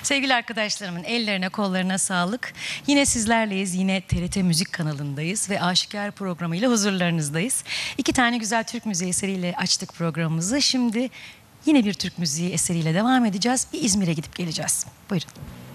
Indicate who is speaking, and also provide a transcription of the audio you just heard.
Speaker 1: Sevgili arkadaşlarımın ellerine kollarına sağlık. Yine sizlerleyiz. Yine TRT Müzik kanalındayız ve Aşikar programıyla huzurlarınızdayız. İki tane güzel Türk müziği eseriyle açtık programımızı. Şimdi yine bir Türk müziği eseriyle devam edeceğiz. Bir İzmir'e gidip geleceğiz. Buyurun.